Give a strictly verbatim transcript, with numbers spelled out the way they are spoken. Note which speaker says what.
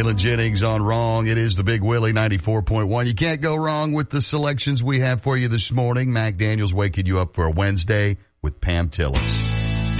Speaker 1: Waylon Jennings on Wrong. It is the Big Willie ninety-four point one. You can't go wrong with the selections we have for you this morning. Mac Daniels waking you up for a Wednesday with Pam Tillis.